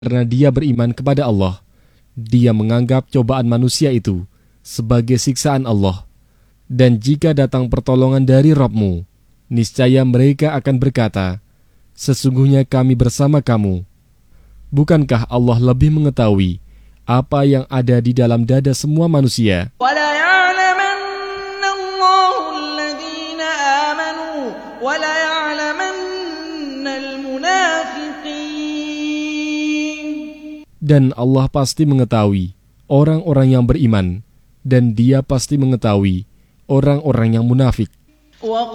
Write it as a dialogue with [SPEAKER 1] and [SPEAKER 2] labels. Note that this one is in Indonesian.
[SPEAKER 1] Karena dia beriman kepada Allah, dia menganggap cobaan manusia itu sebagai siksaan Allah. Dan jika datang pertolongan dari Rabb-Mu, niscaya mereka akan berkata, sesungguhnya kami bersama kamu. Bukankah Allah lebih mengetahui apa yang ada di dalam dada semua manusia? Dan Allah pasti mengetahui orang-orang yang beriman, dan Dia pasti mengetahui orang-orang yang munafik.